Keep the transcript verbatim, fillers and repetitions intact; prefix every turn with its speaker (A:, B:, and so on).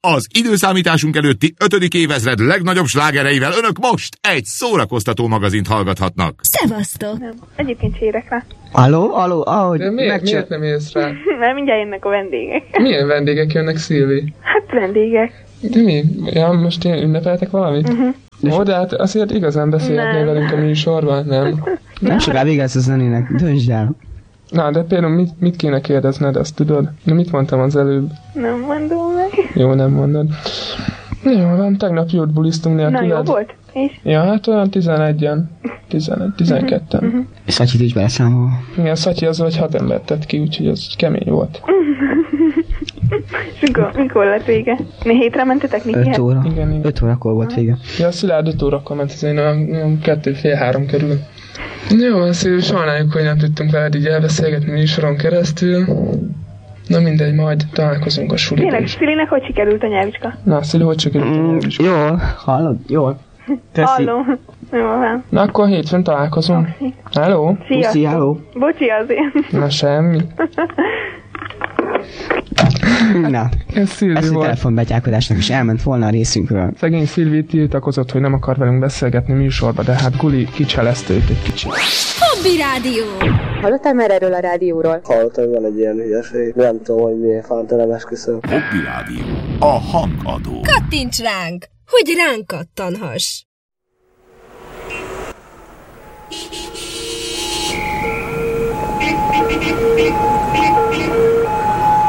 A: Az időszámításunk előtti ötödik évezred legnagyobb slágereivel önök most egy szórakoztató magazint hallgathatnak.
B: Szevasztok!
C: Egyébként sérek rá.
D: Aló, aló, ahogy
E: De miért,
D: megcsö...
E: miért nem érsz rá?
C: Mert mindjárt jönnek a vendégek.
E: Milyen vendégek jönnek, Szilvi?
C: Hát vendégek.
E: De mi? Ja, most ilyen ünnepeltek valamit?
C: Uh-huh.
E: Ó, de hát azért igazán beszélhetnél velünk a műsorban, nem?
D: Nem soká vége lesz a zenének, döntsd el.
E: Na, de például mit, mit kéne kérdezned, azt tudod? De mit mondtam az előbb?
C: Nem mondom meg.
E: Jó, nem mondod. Jó, van, tegnap jót buliztunk nélküled.
C: Na, jó volt? És?
E: Ja, hát olyan tizenegyen. tizenegy, tizenketten.
C: Uh-huh.
D: És Szatyit is beleszámol.
E: Igen, Szatyi az vagy hat embert tett ki, úgyhogy az kemény volt.
C: mikor, mikor lett vége? Mi hétre mentetek?
D: öt óra.
E: Igen, igen.
D: öt órakor volt vége.
E: Ja, a Szilárd öt órakor ment, ez én olyan kettő fél három körül. Jó, Szilvi, sajnáljuk, hogy nem tudtunk veled így elbeszélgetni műsoron keresztül. Na mindegy, majd találkozunk a suliban
C: Tényleg,
E: is.
C: Szilinek hogy sikerült a nyelvvizsga?
E: Na, Szili, hogy sikerült a
D: Mm,
E: nyelvvizsga?
D: jól, hallod? Jól. Teszi.
C: Hallom. Jó van.
E: Na, akkor hétfőn találkozunk. Hello?
C: Sziasztok.
D: Puszi, halló.
C: Bocsi azért.
E: Na, semmi.
D: Na,
E: Ez Szilvi
D: ezt a
E: volt.
D: telefonbetyárkodásnak is elment volna a részünkről.
E: Szegény Szilvi tiltakozott, hogy nem akar velünk beszélgetni műsorba, de hát Guli kicselezte őt egy kicsit.
B: Hobby Rádió!
F: Hallottál már erről a rádióról?
G: Hallottam, hogy van egy ilyen hülyeség. Nem tudom, hogy miért fánta nem esküszöm.
A: Hobby Rádió. A hangadó.
B: Kattints ránk, hogy ránk kattanhass!
H: Thank you.